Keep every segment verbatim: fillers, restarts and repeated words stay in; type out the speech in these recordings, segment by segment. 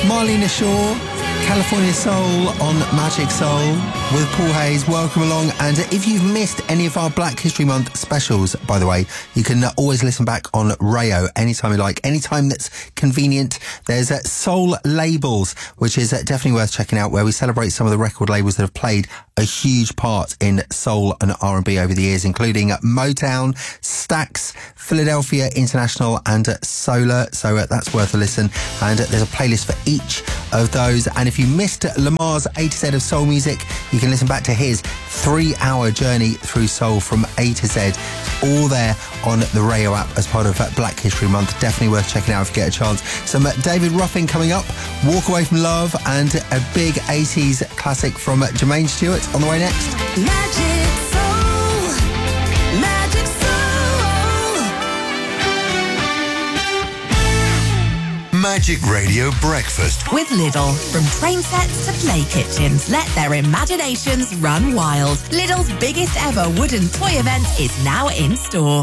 Marlena Shaw, California Soul on Magic Soul with Paul Hayes. Welcome along. And if you've missed any of our Black History Month specials, by the way, you can always listen back on Rayo anytime you like, anytime that's convenient. There's uh, Soul Labels, which is uh, definitely worth checking out, where we celebrate some of the record labels that have played a huge part in soul and R and B over the years, including Motown, Stax, Philadelphia International and uh, Solar. So uh, that's worth a listen. And uh, there's a playlist for each of those. And if you missed Lamar's A to Z of soul music, you can listen back to his three-hour journey through soul from A to Z, all there on the Rayo app as part of uh, Black History Month. Definitely worth checking out if you get a chance. Some uh, David Ruffin coming up, Walk Away From Love, and a big eighties classic from uh, Jermaine Stewart on the way next. Magic Soul, Magic Soul. Magic Radio Breakfast with Lidl. From train sets to play kitchens, let their imaginations run wild. Lidl's biggest ever wooden toy event is now in store.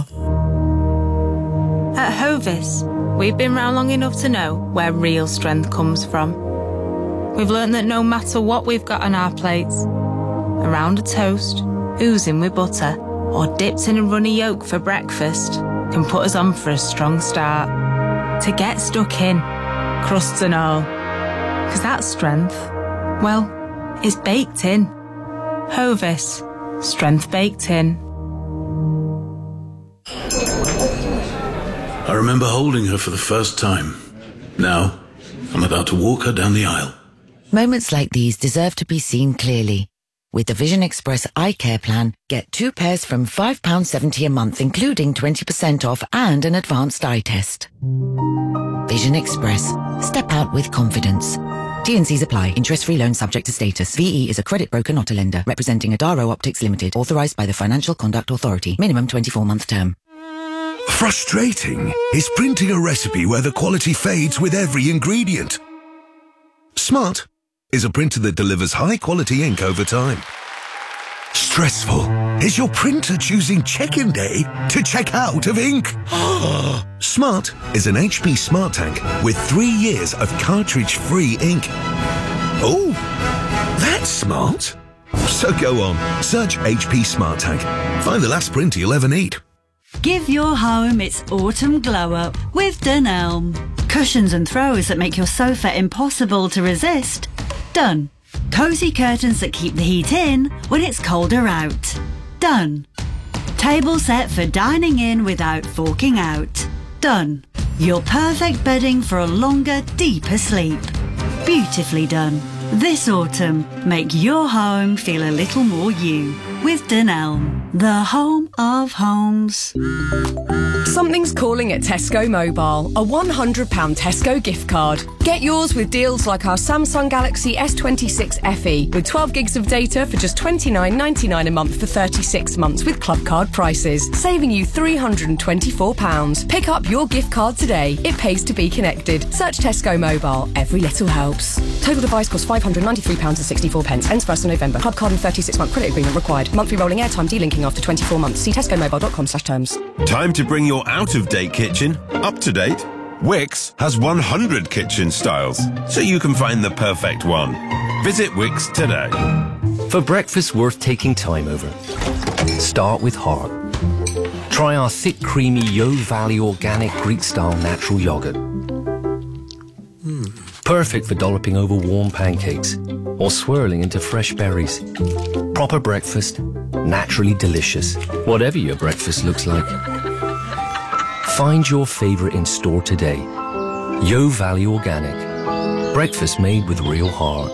At Hovis, we've been round long enough to know where real strength comes from. We've learned that no matter what we've got on our plates, around a toast, oozing with butter, or dipped in a runny yolk for breakfast, can put us on for a strong start. To get stuck in, crusts and all. Because that strength, well, is baked in. Hovis, strength baked in. I remember holding her for the first time. Now, I'm about to walk her down the aisle. Moments like these deserve to be seen clearly. With the Vision Express Eye Care Plan, get two pairs from five pounds seventy a month, including twenty percent off and an advanced eye test. Vision Express. Step out with confidence. T and C's apply. Interest-free loan subject to status. V E is a credit broker, not a lender. Representing Adaro Optics Limited. Authorized by the Financial Conduct Authority. Minimum twenty-four month term. Frustrating is printing a recipe where the quality fades with every ingredient. Smart is a printer that delivers high-quality ink over time. Stressful is your printer choosing check-in day to check out of ink. Smart is an H P Smart Tank with three years of cartridge-free ink. Oh, that's smart. So go on, search H P Smart Tank. Find the last printer you'll ever need. Give your home its autumn glow-up with Dunelm. Cushions and throws that make your sofa impossible to resist. Done. Cosy curtains that keep the heat in when it's colder out. Done. Table set for dining in without forking out. Done. Your perfect bedding for a longer, deeper sleep. Beautifully done. This autumn, make your home feel a little more you with Dunelm, the home of homes. Something's calling at Tesco Mobile. A one hundred pounds Tesco gift card. Get yours with deals like our Samsung Galaxy S twenty-six F E with twelve gigs of data for just twenty-nine ninety-nine a month for thirty-six months with club card prices, saving you three hundred twenty-four pounds. Pick up your gift card today. It pays to be connected. Search Tesco Mobile. Every little helps. Total device costs five hundred ninety-three pounds sixty-four. Ends first of November. Club card and thirty-six month credit agreement required. Monthly rolling airtime delinking after twenty-four months. See tesco mobile dot com slash terms. Time to bring your out-of-date kitchen up to date. Wix has one hundred kitchen styles, so you can find the perfect one. Visit Wix today. For breakfast worth taking time over, start with heart. Try our thick, creamy Yo Valley organic Greek-style natural yogurt. Mm. Perfect for dolloping over warm pancakes or swirling into fresh berries. Proper breakfast, naturally delicious, whatever your breakfast looks like. Find your favourite in store today. Yo Valley Organic. Breakfast made with real heart.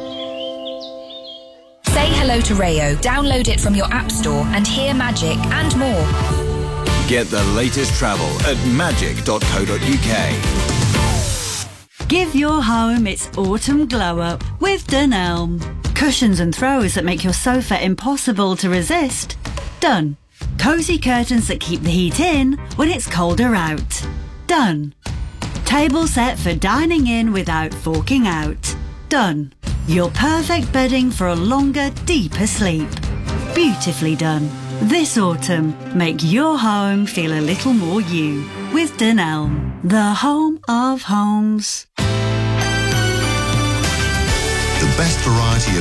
Say hello to Rayo. Download it from your app store and hear magic and more. Get the latest travel at magic dot co dot uk. Give your home its autumn glow-up with Dunelm. Cushions and throws that make your sofa impossible to resist. Done. Cosy curtains that keep the heat in when it's colder out. Done. Table set for dining in without forking out. Done. Your perfect bedding for a longer, deeper sleep. Beautifully done. This autumn, make your home feel a little more you with Dunelm, the home of homes. best variety of